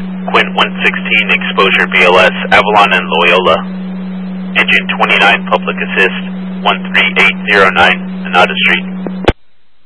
Quint 116, exposure BLS, Avalon and Loyola. Engine 29, public assist, 13809, Anada Street.